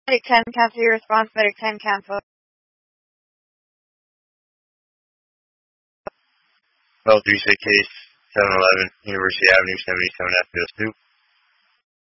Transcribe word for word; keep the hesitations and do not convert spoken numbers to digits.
Medic ten, cancel your response. Medic ten, cancel. L three six case, seven eleven, University Avenue, seventy-seven F two.